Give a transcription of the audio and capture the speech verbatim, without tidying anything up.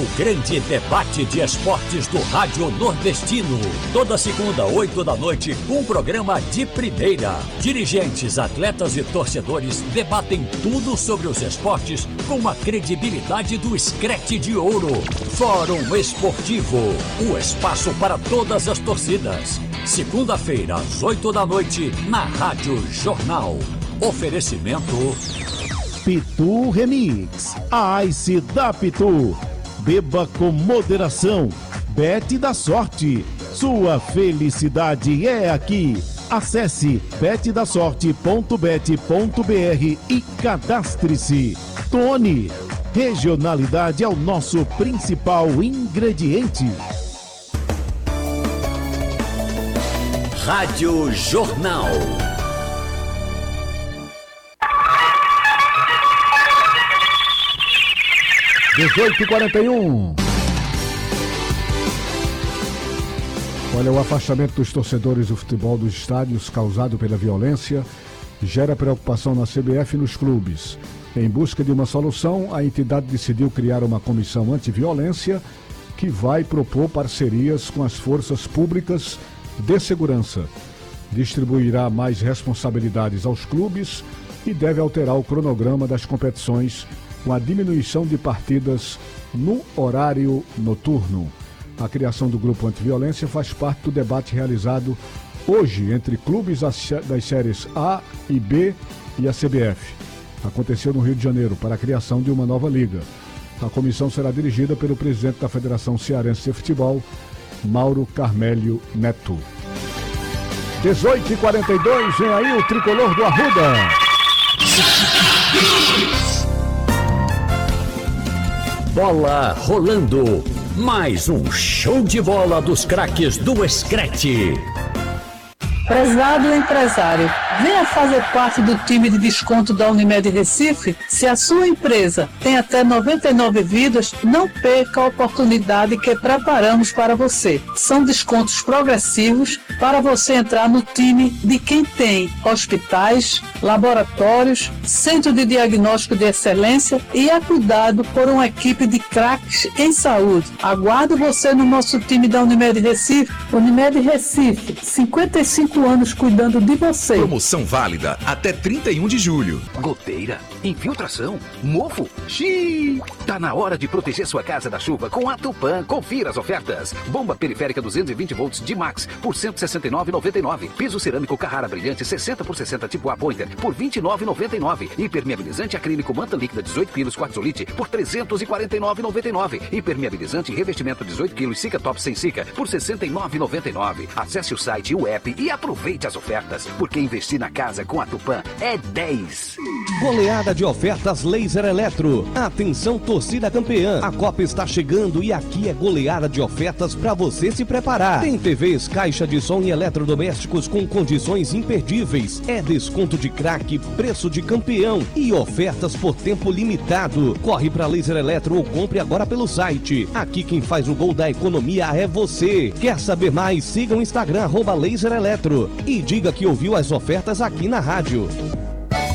o grande debate de esportes do Rádio Nordestino. Toda segunda, oito da noite, um programa de primeira. Dirigentes, atletas e torcedores debatem tudo sobre os esportes com a credibilidade do Screte de Ouro. Fórum Esportivo, o espaço para todas as torcidas. Segunda-feira, às oito da noite, na Rádio Jornal. Oferecimento... Pitu Remix, a Ice da Pitu. Beba com moderação. Bet da sorte. Sua felicidade é aqui. Acesse bet da sorte ponto bet ponto br e cadastre-se. Tony, regionalidade é o nosso principal ingrediente. Rádio Jornal. dezoito e quarenta e um. Olha, o afastamento dos torcedores do futebol dos estádios causado pela violência gera preocupação na C B F e nos clubes. Em busca de uma solução, a entidade decidiu criar uma comissão antiviolência que vai propor parcerias com as forças públicas de segurança. Distribuirá mais responsabilidades aos clubes e deve alterar o cronograma das competições com a diminuição de partidas no horário noturno. A criação do grupo antiviolência faz parte do debate realizado hoje entre clubes das séries A e B e a C B F. Aconteceu no Rio de Janeiro para a criação de uma nova liga. A comissão será dirigida pelo presidente da Federação Cearense de Futebol, Mauro Carmélio Neto. dezoito e quarenta e dois, vem aí o tricolor do Arruda. Bola rolando. Mais um show de bola dos craques do Screte. Prezado empresário, venha fazer parte do time de desconto da Unimed Recife. Se a sua empresa tem até noventa e nove vidas, não perca a oportunidade que preparamos para você. São descontos progressivos para você entrar no time de quem tem hospitais, laboratórios, centro de diagnóstico de excelência e é cuidado por uma equipe de craques em saúde. Aguardo você no nosso time da Unimed Recife. Unimed Recife, cinquenta e cinco anos cuidando de você. Promoção válida até trinta e um de julho. Goteira, infiltração, mofo, xiii. Tá na hora de proteger sua casa da chuva com a Tupã. Confira as ofertas. Bomba periférica duzentos e vinte volts de Max por cento e sessenta e nove reais e noventa e nove centavos. Piso cerâmico Carrara brilhante sessenta por sessenta tipo A Pointer por vinte e nove reais e noventa e nove centavos. Impermeabilizante acrílico manta líquida dezoito quilos quartzolite por trezentos e quarenta e nove reais e noventa e nove centavos. Impermeabilizante revestimento dezoito quilos Sica Top sem Sica por sessenta e nove reais e noventa e nove centavos. Acesse o site e o app e aproveite as ofertas, porque investir na casa com a Tupã é dez. Goleada de ofertas Laser Eletro. Atenção, torcida campeã. A Copa está chegando e aqui é goleada de ofertas para você se preparar. Tem T Vs, caixa de som e eletrodomésticos com condições imperdíveis. É desconto de craque, preço de campeão e ofertas por tempo limitado. Corre para Laser Eletro ou compre agora pelo site. Aqui quem faz o gol da economia é você. Quer saber mais? Siga o Instagram arroba Laser Eletro e diga que ouviu as ofertas aqui na rádio.